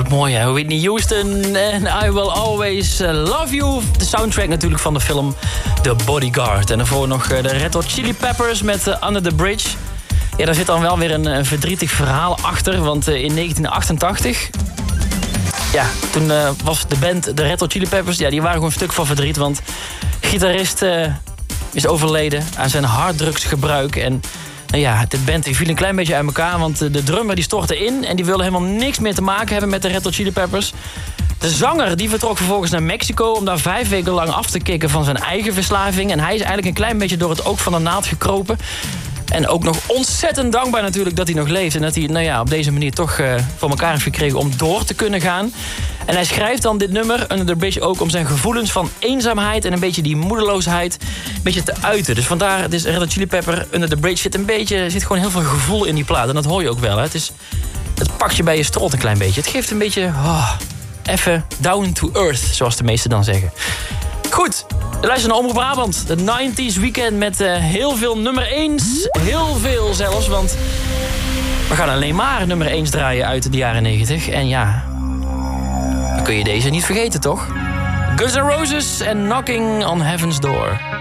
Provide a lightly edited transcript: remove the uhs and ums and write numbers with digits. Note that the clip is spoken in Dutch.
Ook mooi, hè? Whitney Houston en I Will Always Love You. De soundtrack natuurlijk van de film The Bodyguard. En daarvoor nog de Red Hot Chili Peppers met Under the Bridge. Ja, daar zit dan wel weer een verdrietig verhaal achter. Want in 1988... Ja, toen was de band de Red Hot Chili Peppers... Ja, die waren gewoon een stuk van verdriet. Want gitarist is overleden aan zijn harddrugsgebruik. En nou ja, de band die viel een klein beetje uit elkaar. Want de drummer die stortte in. En die wilde helemaal niks meer te maken hebben met de Red Hot Chili Peppers. De zanger die vertrok vervolgens naar Mexico... om daar 5 weken lang af te kicken van zijn eigen verslaving. En hij is eigenlijk een klein beetje door het oog van de naald gekropen. En ook nog ontzettend dankbaar natuurlijk dat hij nog leeft. En dat hij nou ja, op deze manier toch voor elkaar heeft gekregen om door te kunnen gaan. En hij schrijft dan dit nummer, Under the Bridge, ook om zijn gevoelens van eenzaamheid... en een beetje die moedeloosheid een beetje te uiten. Dus vandaar, het is Red Hot Chili Pepper, Under the Bridge... zit gewoon heel veel gevoel in die plaat. En dat hoor je ook wel. Hè. Het pakt je bij je strot een klein beetje. Het geeft een beetje, even down to earth, zoals de meesten dan zeggen. Goed, luister naar Omroep Brabant. De 90s weekend met heel veel nummer 1's. Heel veel zelfs, want we gaan alleen maar nummer 1's draaien uit de jaren 90. En ja, dan kun je deze niet vergeten, toch? Guns N' Roses en Knocking on Heaven's Door.